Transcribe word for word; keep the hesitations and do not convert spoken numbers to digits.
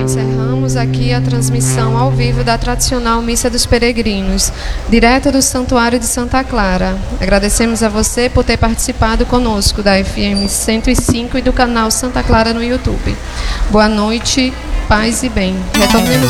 Encerramos aqui a transmissão ao vivo da tradicional Missa dos Peregrinos, direto do Santuário de Santa Clara. Agradecemos a você por ter participado conosco da F M cento e cinco e do canal Santa Clara no YouTube. Boa noite, paz e bem. Retornemos